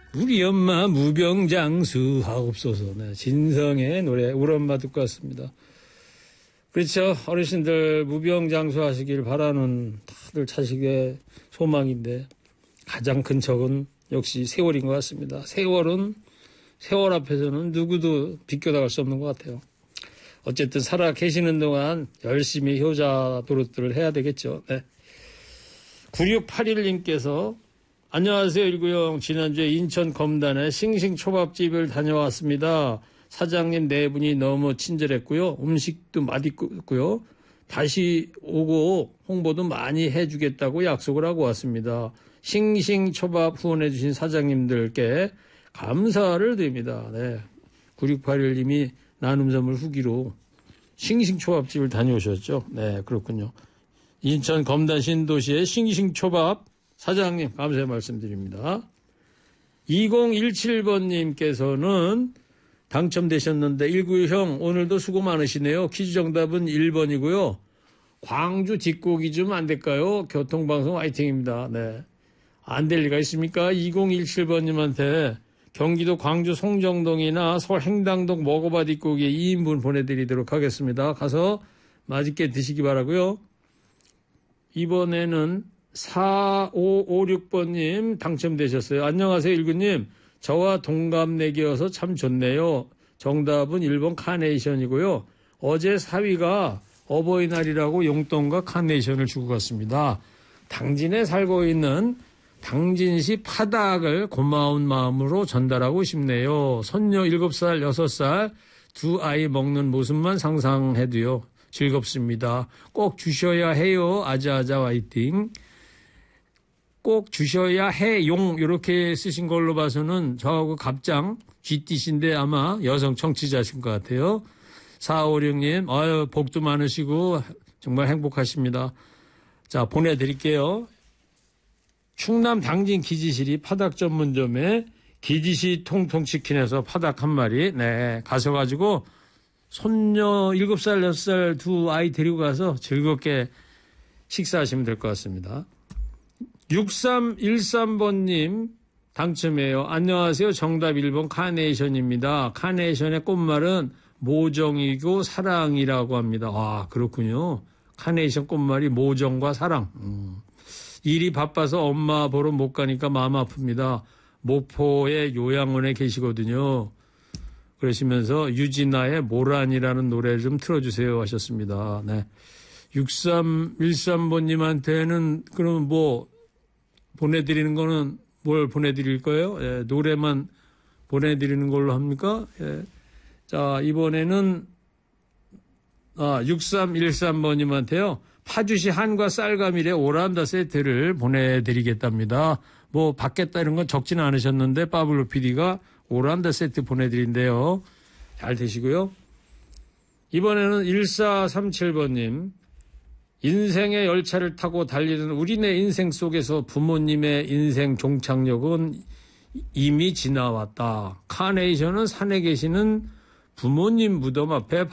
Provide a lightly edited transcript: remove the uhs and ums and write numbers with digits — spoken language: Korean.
우리 엄마 무병장수하옵소서. 네, 진성의 노래 우리 엄마 듣고 왔습니다. 그렇죠. 어르신들 무병장수하시길 바라는 다들 자식의 소망인데 가장 큰 적은 역시 세월인 것 같습니다. 세월 앞에서는 누구도 비껴나갈 수 없는 것 같아요. 어쨌든 살아 계시는 동안 열심히 효자 노릇들을 해야 되겠죠. 네. 9681님께서 안녕하세요. 일구형. 지난주에 인천 검단에 싱싱초밥집을 다녀왔습니다. 사장님 네 분이 너무 친절했고요. 음식도 맛있고요. 다시 오고 홍보도 많이 해주겠다고 약속을 하고 왔습니다. 싱싱초밥 후원해 주신 사장님들께 감사를 드립니다. 네. 9681님이 나눔 선물 후기로 싱싱초밥집을 다녀오셨죠. 네, 그렇군요. 인천 검단 신도시의 싱싱초밥 사장님 감사의 말씀드립니다. 2017번님께서는 당첨되셨는데 19형 오늘도 수고 많으시네요. 퀴즈 정답은 1번이고요. 광주 뒷곡이 좀 안 될까요? 교통방송 화이팅입니다. 네. 안 될 리가 있습니까? 2017번님한테 경기도 광주 송정동이나 서울 행당동 먹어봐 뒷고기 2인분 보내드리도록 하겠습니다. 가서 맛있게 드시기 바라고요. 이번에는 4556번님 당첨되셨어요. 안녕하세요, 일구님. 저와 동갑내기여서 참 좋네요. 정답은 1번 카네이션이고요. 어제 사위가 어버이날이라고 용돈과 카네이션을 주고 갔습니다. 당진에 살고 있는 당진시 파닭을 고마운 마음으로 전달하고 싶네요. 손녀 7살, 6살 두 아이 먹는 모습만 상상해도요. 즐겁습니다. 꼭 주셔야 해요. 아자아자 화이팅. 꼭 주셔야 해용 이렇게 쓰신 걸로 봐서는 저하고 갑장 쥐띠신데 아마 여성 청취자신 것 같아요. 456님 아유 복도 많으시고 정말 행복하십니다. 자 보내드릴게요. 충남 당진 기지실이 파닭 전문점에 기지시 통통치킨에서 파닭 한 마리 네 가셔가지고 손녀 7살 6살 두 아이 데리고 가서 즐겁게 식사하시면 될 것 같습니다. 6313번님 당첨이에요. 안녕하세요. 정답 1번 카네이션입니다. 카네이션의 꽃말은 모정이고 사랑이라고 합니다. 아 그렇군요. 카네이션 꽃말이 모정과 사랑. 일이 바빠서 엄마 보러 못 가니까 마음 아픕니다. 목포의 요양원에 계시거든요. 그러시면서 유진아의 모란이라는 노래 좀 틀어주세요 하셨습니다. 네. 6313번님한테는 그럼 뭐 보내드리는 거는 뭘 보내드릴 거예요? 예, 노래만 보내드리는 걸로 합니까? 예. 자, 이번에는 6313번님한테요. 파주시 한과 쌀가밀의 오란다 세트를 보내드리겠답니다. 뭐 받겠다 이런 건 적지는 않으셨는데 파블로 PD가 오란다 세트 보내드린대요. 잘 되시고요. 이번에는 1437번님. 인생의 열차를 타고 달리는 우리네 인생 속에서 부모님의 인생 종착역은 이미 지나왔다. 카네이션은 산에 계시는 부모님 무덤 앞에